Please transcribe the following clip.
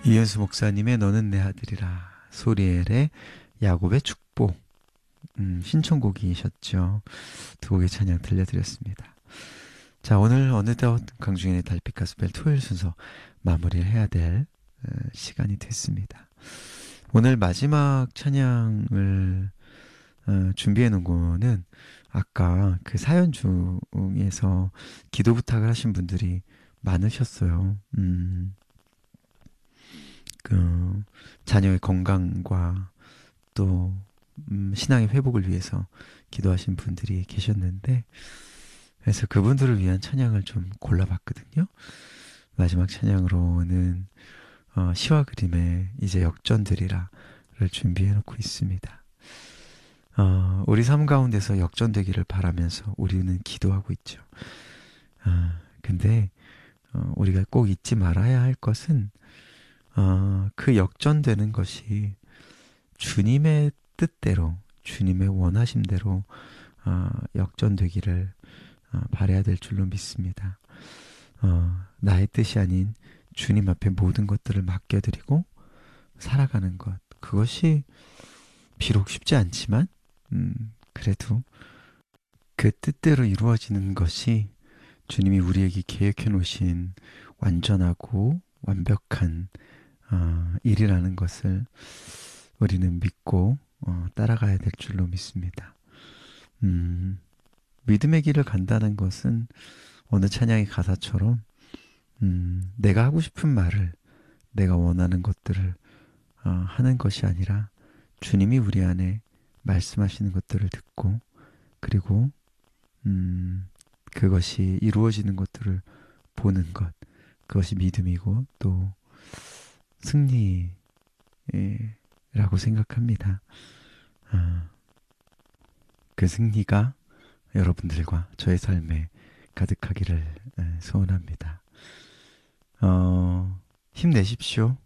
이현수 목사님의 너는 내 아들이라, 소리엘의 야곱의 축복, 신청곡이셨죠. 두 곡의 찬양 들려드렸습니다. 자, 오늘 어느덧 강중현의 달빛 가스펠 토요일 순서 마무리를 해야 될 시간이 됐습니다. 오늘 마지막 찬양을 준비해 놓은 거는 아까 그 사연 중에서 기도 부탁을 하신 분들이 많으셨어요. 그 자녀의 건강과 또 신앙의 회복을 위해서 기도하신 분들이 계셨는데, 그래서 그분들을 위한 찬양을 좀 골라봤거든요. 마지막 찬양으로는 시와 그림의 이제 역전되리라를 준비해놓고 있습니다. 우리 삶 가운데서 역전되기를 바라면서 우리는 기도하고 있죠. 근데 우리가 꼭 잊지 말아야 할 것은 그 역전되는 것이 주님의 뜻대로, 주님의 원하심대로 역전되기를 바라야 될 줄로 믿습니다. 나의 뜻이 아닌 주님 앞에 모든 것들을 맡겨드리고 살아가는 것, 그것이 비록 쉽지 않지만 그래도 그 뜻대로 이루어지는 것이 주님이 우리에게 계획해 놓으신 완전하고 완벽한 일이라는 것을 우리는 믿고 따라가야 될 줄로 믿습니다. 믿음의 길을 간다는 것은 어느 찬양의 가사처럼 내가 하고 싶은 말을, 내가 원하는 것들을 하는 것이 아니라 주님이 우리 안에 말씀하시는 것들을 듣고, 그리고 그것이 이루어지는 것들을 보는 것, 그것이 믿음이고 또 승리라고 생각합니다. 그 승리가 여러분들과 저의 삶에 가득하기를 소원합니다. 힘내십시오.